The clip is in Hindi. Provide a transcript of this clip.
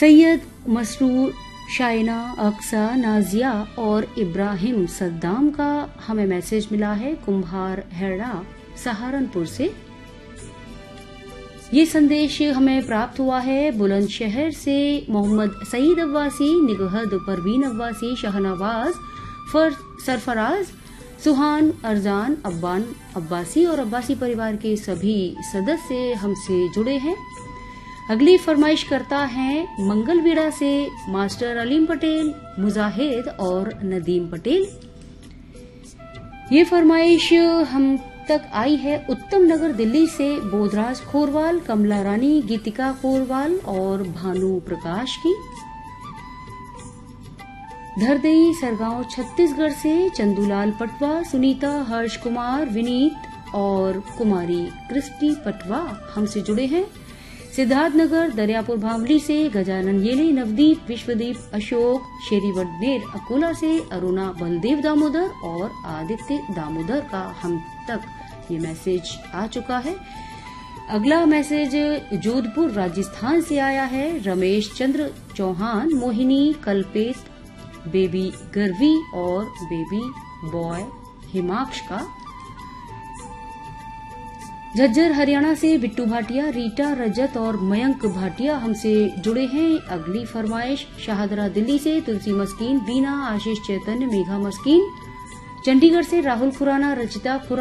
सैयद मसरूर, शाइना, अक्सा, नाजिया और इब्राहिम सद्दाम का हमें मैसेज मिला है कुम्हार हेड़ा सहारनपुर से। ये संदेश हमें प्राप्त हुआ है बुलंदशहर से मोहम्मद सईद अब्बासी, निगहद परवीन अब्बासी, शहनवाज, सरफराज, सुहान, अरजान, अब्बान अब्बासी और अब्बासी परिवार के सभी सदस्य हमसे जुड़े हैं। अगली फरमाइश करता है मंगलवीड़ा से मास्टर अलीम पटेल, मुजाहिद और नदीम पटेल। ये फरमाइश हम तक आई है उत्तम नगर दिल्ली से बोधराज खोरवाल, कमला रानी, गीतिका खोरवाल और भानु प्रकाश की। धरदई सरगांव छत्तीसगढ़ से चंदूलाल पटवा, सुनीता, हर्ष कुमार, विनीत और कुमारी क्रिस्टी पटवा हमसे जुड़े हैं। सिद्धार्थनगर दरियापुर भामली से गजानन येले, नवदीप, विश्वदीप, अशोक, शेरी वडनेर अकोला से अरुणा बलदेव दामोदर और आदित्य दामोदर का हम तक ये मैसेज आ चुका है। अगला मैसेज जोधपुर राजस्थान से आया है। रमेश चंद्र चौहान, मोहिनी, कल्पेत, बेबी गर्वी और बेबी बॉय हिमाक्ष का। झज्जर हरियाणा से बिट्टू भाटिया, रीटा, रजत और मयंक भाटिया हमसे जुड़े हैं। अगली फरमाइश शाहदरा दिल्ली से तुलसी मस्कीन, बीना, आशीष चैतन्य, मेघा मस्कीन। चंडीगढ़ से राहुल खुराना, रचिता खुराना।